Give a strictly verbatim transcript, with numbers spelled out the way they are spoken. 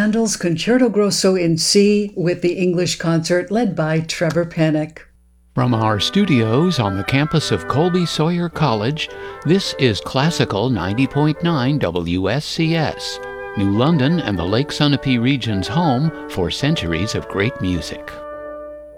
Handel's Concerto Grosso in C with the English concert led by Trevor Pennock. From our studios on the campus of Colby Sawyer College, this is Classical ninety point nine W S C S, New London and the Lake Sunapee region's home for centuries of great music.